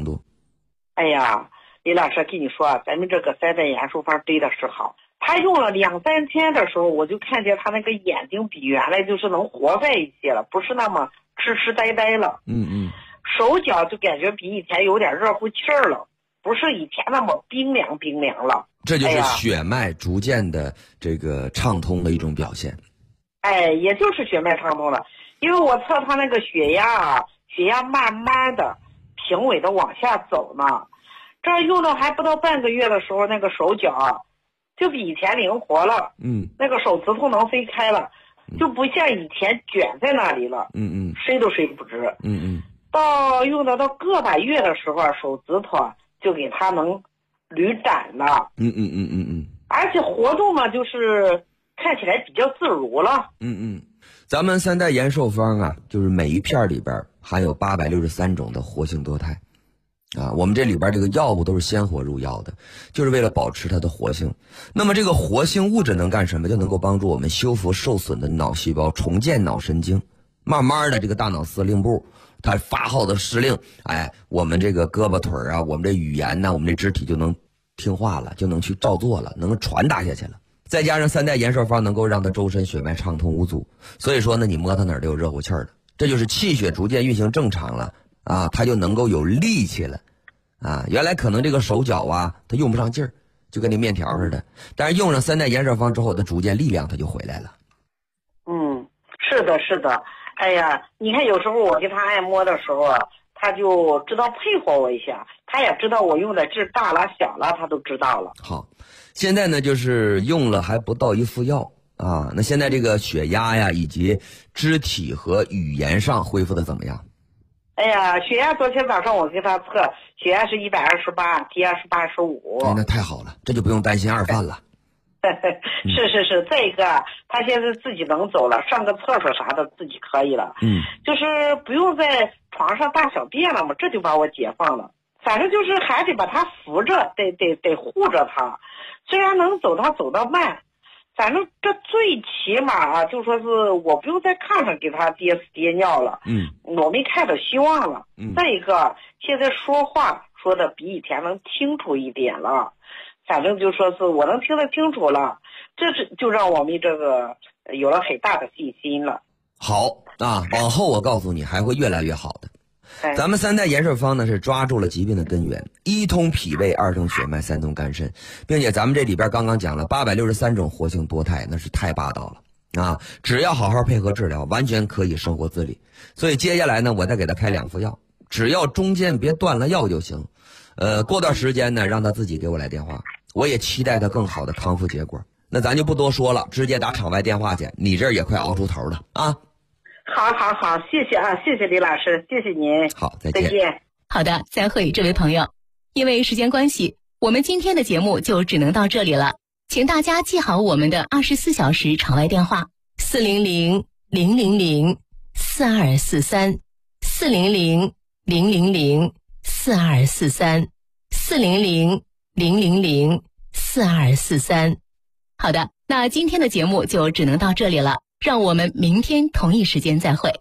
长度？ 哎呀，李老师跟你说，咱们这个3代延寿方真的是好。他用了2、3天的时候，我就看见他那个眼睛比原来就是能活在一些了，不是那么痴痴呆呆了。手脚就感觉比以前有点热乎气儿了，不是以前那么冰凉了。 这就是血脉逐渐的这个畅通的一种表现。 也就是血脉畅通了，因为我测他那个血压慢慢的平稳的往下走呢。这用了还不到半个月的时候，那个手脚就比以前灵活了，那个手指头能飞开了，就不像以前卷在那里了，伸都伸不直，到用到个把月的时候，手指头就给它能捋展了，而且活动呢，就是看起来比较自如了， 咱们3代延寿方啊，就是每一片里边含有863种的活性多肽。我们这里边这个药物都是鲜活入药的，就是为了保持它的活性。那么这个活性物质能干什么？就能够帮助我们修复受损的脑细胞，重建脑神经。慢慢的这个大脑司令部它发号的施令，我们这个胳膊腿啊，我们这语言呢，我们这肢体就能听话了，就能去照做了，能传达下去了。再加上3代延寿方能够让它周身血脉畅通无阻，所以说呢，你摸它哪儿都有热乎气儿的，这就是气血逐渐运行正常了它就能够有力气了原来可能这个手脚它用不上劲儿，就跟那面条似的，但是用上3代延寿方之后，它逐渐力量它就回来了。 是的。哎呀，你看有时候我给他按摩的时候，他就知道配合我一下，他也知道我用的劲大了小了，他都知道了。 好，现在呢就是用了还不到1副药那现在这个血压呀以及肢体和语言上恢复的怎么样？ 哎呀，血压昨天早上我给他测，血压是128，低压是85。 那太好了，这就不用担心二犯了。 是，再一个他现在自己能走了，上个厕所啥的自己可以了，就是不用在床上大小便了嘛，这就把我解放了。反正就是还得把他扶着，得护着他，虽然能走，他走得慢，反正这最起码就说是我不用在炕上给他憋屎憋尿了，我没看到希望了。再一个，现在说话说的比以前能清楚一点了。反正就说是我能听得清楚了，这就让我们这个有了很大的信心了。 好往后我告诉你还会越来越好的。咱们3代延寿方呢是抓住了疾病的根源，1通脾胃，2通血脉，3通肝肾，并且咱们这里边刚刚讲了863种活性多肽，那是太霸道了只要好好配合治疗，完全可以生活自理。所以接下来呢，我再给他开2副药，只要中间别断了药就行。过段时间呢，让他自己给我来电话，我也期待他更好的康复结果。那咱就不多说了，直接打场外电话去，你这儿也快熬出头了好，谢谢李老师，谢谢您。 好，再见。 好的，再会，这位朋友。因为时间关系，我们今天的节目就只能到这里了，请大家记好我们的24小时场外电话：400-000-4243 400-000-4243 400-000-4243。好的，那今天的节目就只能到这里了，让我们明天同一时间再会。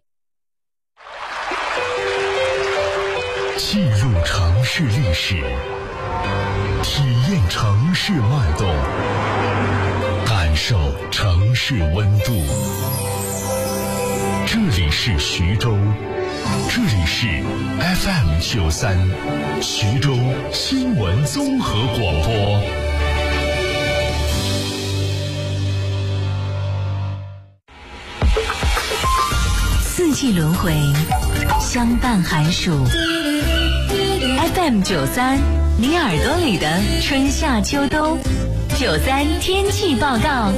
进入城市历史，体验城市脉动，感受城市温度。这里是徐州，这里是 FM93 徐州新闻综合广播。 四季轮回，相伴寒暑。FM93，你耳朵里的春夏秋冬。93天气报告。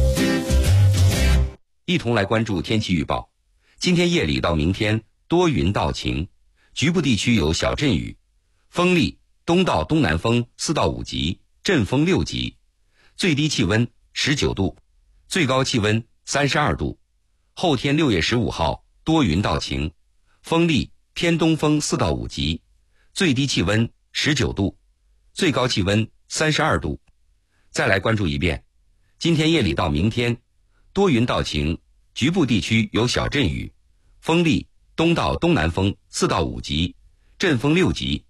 一同来关注天气预报。今天夜里到明天多云到晴，局部地区有小阵雨，风力东到东南风4到5级，阵风6级，最低气温19度，最高气温32度。后天6月15号多云到晴，风力偏东风4到5级，最低气温19度，最高气温32度。再来关注一遍，今天夜里到明天多云到晴，局部地区有小阵雨，风力东到东南风4到5级，阵风6级。